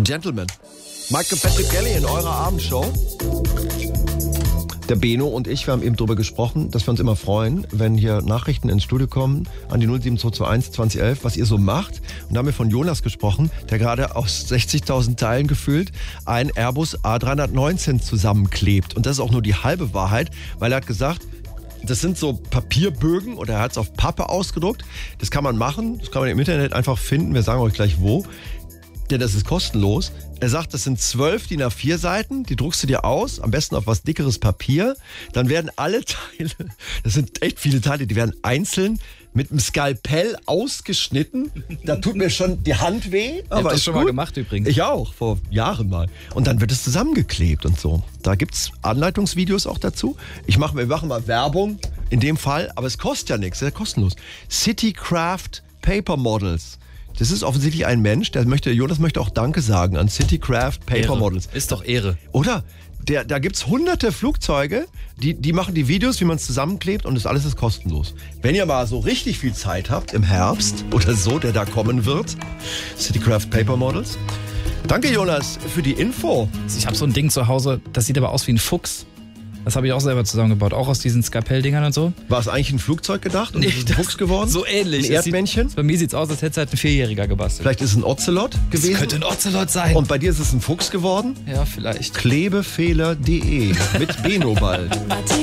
Gentlemen. Mike und Patrick Kelly in eurer Abendshow. Der Beno und ich, wir haben eben darüber gesprochen, dass wir uns immer freuen, wenn hier Nachrichten ins Studio kommen an die 07221 2011, was ihr so macht. Und da haben wir von Jonas gesprochen, der gerade aus 60.000 Teilen gefühlt ein Airbus A319 zusammenklebt. Und das ist auch nur die halbe Wahrheit, weil er hat gesagt, das sind so Papierbögen oder er hat es auf Pappe ausgedruckt. Das kann man machen, das kann man im Internet einfach finden. Wir sagen euch gleich wo. Denn das ist kostenlos. Er sagt, das sind 12 DIN A4 Seiten, die druckst du dir aus, am besten auf was dickeres Papier. Dann werden alle Teile, das sind echt viele Teile, die werden einzeln mit einem Skalpell ausgeschnitten. Da tut mir schon die Hand weh. Aber ich hab das schon mal gemacht übrigens. Ich auch, vor Jahren mal. Und dann wird es zusammengeklebt und so. Da gibt's Anleitungsvideos auch dazu. Wir machen mal Werbung in dem Fall, aber es kostet ja nichts, ist ja kostenlos. Citycraft Paper Models. Das ist offensichtlich ein Mensch, Jonas möchte auch Danke sagen an Citycraft Paper Ehre. Models. Ist doch Ehre. Oder? Da gibt's hunderte Flugzeuge, die machen die Videos, wie man es zusammenklebt und das alles ist kostenlos. Wenn ihr mal so richtig viel Zeit habt, im Herbst oder so, der da kommen wird, Citycraft Paper Models. Danke Jonas für die Info. Ich habe so ein Ding zu Hause, das sieht aber aus wie ein Fuchs. Das habe ich auch selber zusammengebaut, auch aus diesen Skalpell-Dingern und so. War es eigentlich ein Flugzeug gedacht und ist ein Fuchs geworden? So ähnlich. Ein Erdmännchen? Bei mir sieht es aus, als hätte es halt ein 4-Jähriger gebastelt. Vielleicht ist es ein Ocelot gewesen? Das könnte ein Ocelot sein. Und bei dir ist es ein Fuchs geworden? Ja, vielleicht. Klebefehler.de mit Beno bald.